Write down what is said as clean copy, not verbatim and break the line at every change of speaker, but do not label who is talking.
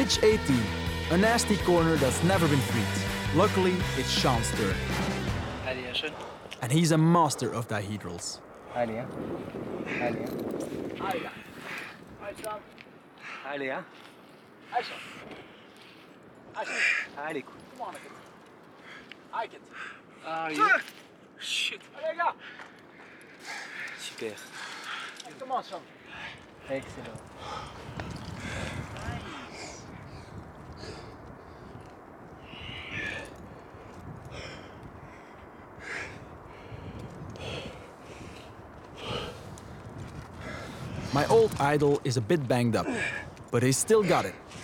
Pitch 18, a nasty corner that's never been freed. Luckily, it's Sean's turn.
Allez, ja, schön.
And he's a master of dihedrals.
Allez, ja. Allez, ja.
Allez, là. Allez, Sam.
Allez, ja.
Allez, Sean. Allez, Sean.
Allez, cool.
Come on, Kit. Allez, Kit.
Allez. Shit.
Allez, les gars.
Super.
Come on, Sean.
Excellent.
My old idol is a bit banged up, but he's still got it.